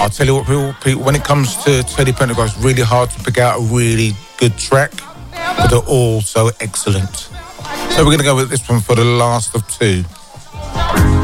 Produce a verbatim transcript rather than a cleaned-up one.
I'll tell you what, people, people when it comes to Teddy Pendergrass, it's really hard to pick out a really good track, but they're all so excellent. So we're going to go with this one for the last of two.